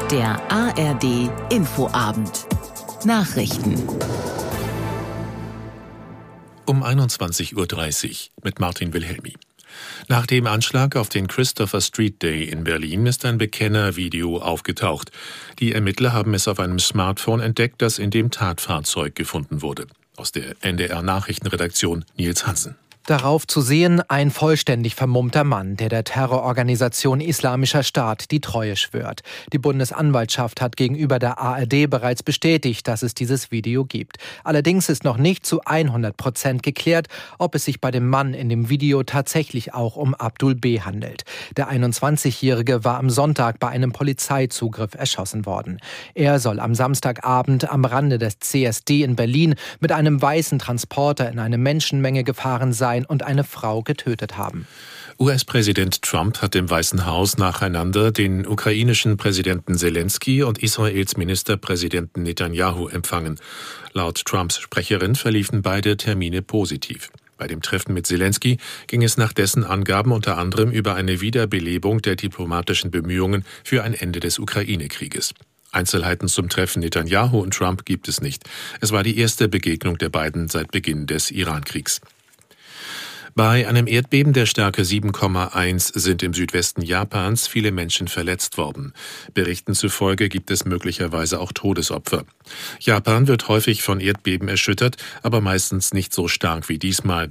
Der ARD Infoabend. Nachrichten. Um 21:30 Uhr mit Martin Wilhelmi. Nach dem Anschlag auf den Christopher Street Day in Berlin ist ein Bekennervideo aufgetaucht. Die Ermittler haben es auf einem Smartphone entdeckt, das in dem Tatfahrzeug gefunden wurde. Aus der NDR-Nachrichtenredaktion Nils Hansen. Darauf zu sehen, ein vollständig vermummter Mann, der Terrororganisation Islamischer Staat die Treue schwört. Die Bundesanwaltschaft hat gegenüber der ARD bereits bestätigt, dass es dieses Video gibt. Allerdings ist noch nicht zu 100% geklärt, ob es sich bei dem Mann in dem Video tatsächlich auch um Abdul B. handelt. Der 21-Jährige war am Sonntag bei einem Polizeizugriff erschossen worden. Er soll am Samstagabend am Rande des CSD in Berlin mit einem weißen Transporter in eine Menschenmenge gefahren sein und eine Frau getötet haben. US-Präsident Trump hat im Weißen Haus nacheinander den ukrainischen Präsidenten Zelensky und Israels Ministerpräsidenten Netanyahu empfangen. Laut Trumps Sprecherin verliefen beide Termine positiv. Bei dem Treffen mit Zelensky ging es nach dessen Angaben unter anderem über eine Wiederbelebung der diplomatischen Bemühungen für ein Ende des Ukraine-Krieges. Einzelheiten zum Treffen Netanyahu und Trump gibt es nicht. Es war die erste Begegnung der beiden seit Beginn des Iran-Kriegs. Bei einem Erdbeben der Stärke 7,1 sind im Südwesten Japans viele Menschen verletzt worden. Berichten zufolge gibt es möglicherweise auch Todesopfer. Japan wird häufig von Erdbeben erschüttert, aber meistens nicht so stark wie diesmal.